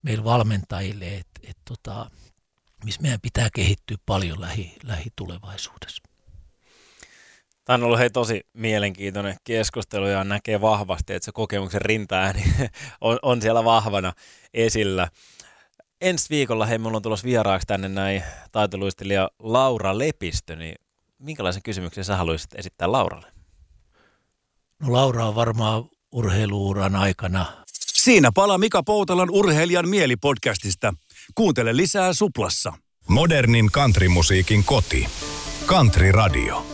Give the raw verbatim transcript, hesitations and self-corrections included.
meillä valmentajille, että et tota, missä meidän pitää kehittyä paljon lähi, lähitulevaisuudessa. Tämä on ollut hei tosi mielenkiintoinen keskustelu ja näkee vahvasti, että se kokemuksen rintaääni on, on siellä vahvana esillä. Ensi viikolla hei, mulla on tulossa vieraaksi tänne näin taitoluistelija Laura Lepistö, niin minkälaisen kysymyksen sä haluaisit esittää Lauralle? No Laura on varmaan urheiluuran aikana. Siinä palaa Mika Poutalan Urheilijan mieli-podcastista. Kuuntele lisää Suplassa. Modernin countrymusiikin koti. Country Radio.